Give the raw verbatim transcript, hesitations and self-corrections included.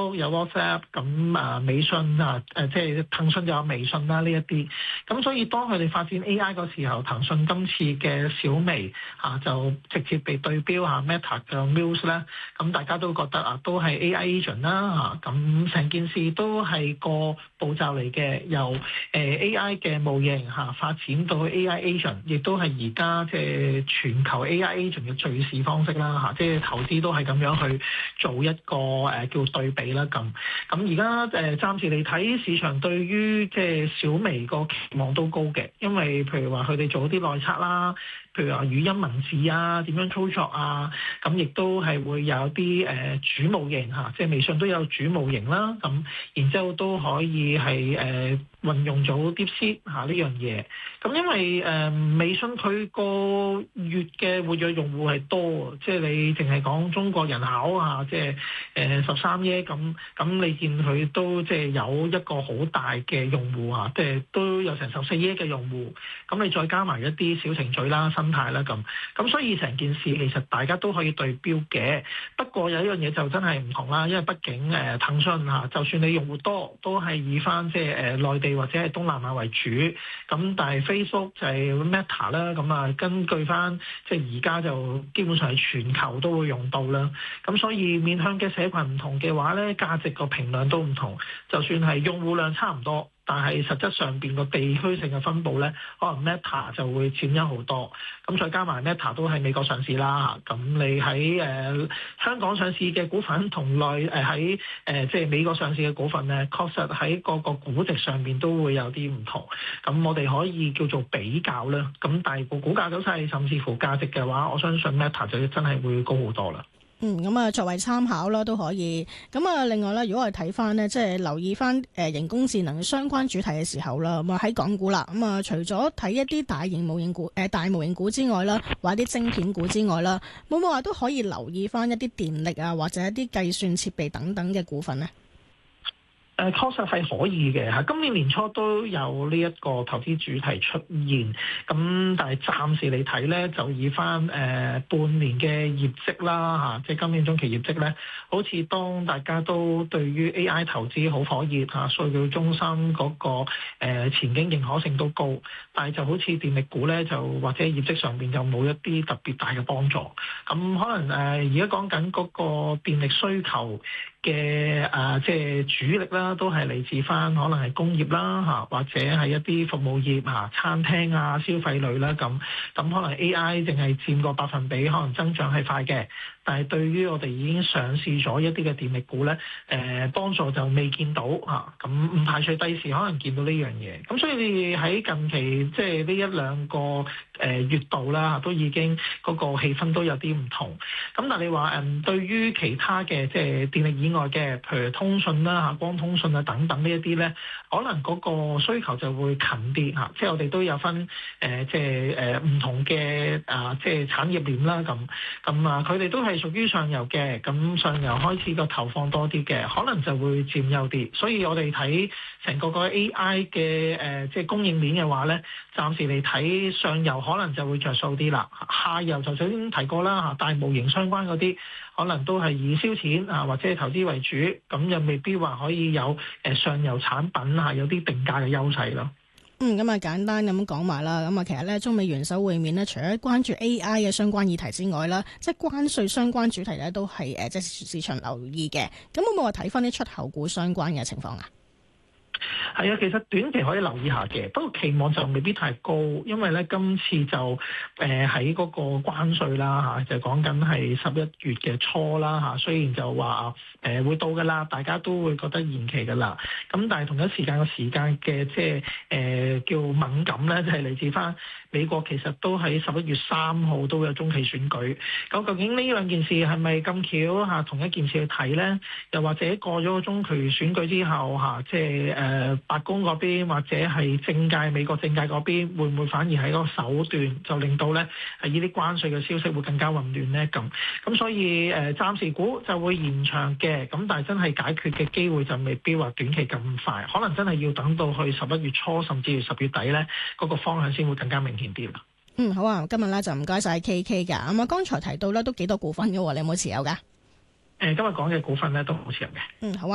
Facebook 有 WhatsApp，咁啊微信啊誒即係騰訊就有微信啦呢一啲。咁所以當佢哋發展 A I 嗰時候，騰訊今次嘅小微啊就直接被對標下 Meta 嘅 Muse 咧，咁大家都覺得啊都係 A I agent 啦嚇，咁成件事都係個步驟嚟嘅，由誒 A I 嘅模型嚇發展到 A I agent，亦都係而家即係全球 A I agent 嘅敘事方式啦嚇，即係投資都係咁樣去做一個誒叫對比啦咁。咁而家誒暫時嚟睇市場對於即係小微個期望都高嘅，因為譬如話佢哋做啲內測啦。譬如話語音文字啊，點樣操作啊，咁亦都係會有啲誒、呃、主模型嚇，即係微信都有主模型啦，咁然之後都可以係誒、呃、運用咗 DeepSeek 嚇呢樣嘢。咁因為誒、呃、微信佢個月嘅活躍用戶係多，即係你淨係講中國人口啊，即係誒十三億咁，咁你見佢都即係有一個好大嘅用戶啊，即係都有成十四億嘅用戶，咁你再加埋一啲小程序啦、生態啦咁，咁所以成件事其實大家都可以對標嘅。不過有一樣嘢就真係唔同啦，因為畢竟誒騰訊嚇，就算你用戶多，都係以翻即係誒內地或者係東南亞為主。咁但係 Facebook 就係 Meta 啦，咁啊根據翻即係而家就基本上係全球都會用到啦。咁所以面向嘅社群唔同嘅話咧，價值個評量都唔同。就算係用戶量差唔多，但係實質上邊個地區性嘅分佈咧，可能 Meta 就會佔優好多。咁再加埋 Meta 都喺美國上市啦，咁你喺誒、呃、香港上市嘅股份同內誒喺誒即係美國上市嘅股份咧，確實喺個個估值上邊都會有啲唔同。咁我哋可以叫做比較啦。咁但係個股價走勢甚至乎價值嘅話，我相信 Meta 就真係會高好多啦。 嗯，咁啊，作為參考啦，都可以。咁啊，另外咧，如果我哋睇翻呢，即係留意翻誒人工智能相關主題嘅時候啦，咁啊喺港股啦，咁啊除咗睇一啲大型模型股、誒、呃、大模型股之外啦，或者啲晶片股之外啦，會唔會話都可以留意翻一啲電力啊，或者一啲計算設備等等嘅股份呢？ 誒確實係可以嘅嚇，今年年初都有呢一個投資主題出現，咁但係暫時嚟睇咧，就以翻誒、呃、半年嘅業績啦嚇，即係今年中期業績咧，好似當大家都對於 A I 投資好火熱嚇，數據中心嗰、那個、呃、前景認可性都高，但係就好似電力股咧，就或者業績上邊就冇一啲特別大嘅幫助，咁可能誒而家講緊嗰個電力需求嘅啊，即係主力啦，都係嚟自翻可能係工業啦嚇，或者係一啲服務業嚇、餐廳啊、消費類啦咁，咁可能 A I 淨係佔個百分比，可能增長係快嘅，但係對於我哋已經上市咗一啲嘅電力股咧，誒、呃、幫助就未見到嚇，咁、啊、唔排除第時可能見到呢樣嘢，咁所以喺近期即係呢一兩個誒、呃、月度啦，都已經嗰個氣氛都有啲唔同，咁但係你話誒、嗯、對於其他嘅即係電力以外嘅，譬如通訊啦嚇、光通訊啊等等呢一啲咧，可能嗰個需求就會近啲嚇，即係我哋都有分誒、呃、即係誒唔同嘅啊即係產業鏈啦咁，咁啊佢哋都係屬於上游嘅，咁上游開始個投放多啲嘅，可能就會佔優啲，所以我哋睇成個個 A I 嘅誒、呃、即係供應鏈嘅話咧，暫時嚟睇上游可能就會着數啲啦，下游就首先提過啦嚇，大模型相關嗰啲。可能都係以燒錢啊，或者係投資為主，咁又未必話可以有誒上游產品啊，有啲定價嘅優勢咯。 嗯，咁啊簡單咁講埋啦。咁啊，其實咧中美元首會面呢，除咗關注 A I 嘅相關議題之外啦，即係關稅相關主題咧，都係誒即係市場留意嘅。咁會唔會話睇翻啲出口股相關嘅情況啊？ 係啊，其實短期可以留意下嘅，不過期望就未必太高，因為咧今次就誒喺嗰個關稅啦嚇，就講緊係十一月嘅初啦嚇，雖然就話誒、呃、會到㗎啦，大家都會覺得延期㗎啦，咁但係同一時間個時間嘅即係誒叫敏感咧，就係、是、嚟自翻美國其實都喺十一月三號都有中期選舉，咁究竟呢兩件事係咪咁巧嚇同一件事去睇咧？又或者過咗個中期選舉之後嚇，即係誒？誒白宮嗰邊或者係政界美國政界嗰邊，會唔會反而喺嗰個手段就令到咧係呢啲關稅嘅消息會更加混亂咧？咁咁所以誒暫時估就會延長嘅，咁但係真係解決嘅機會就未必話短期咁快，可能真係要等到去十一月初甚至十月底咧，嗰個方向先會更加明顯啲啦。 嗯，好啊，今日咧就唔該晒 K K 噶，咁啊剛才提到咧都幾多股份嘅喎，你有冇持有噶？ 誒今日講嘅股份咧都好持有嘅。 嗯，好啊。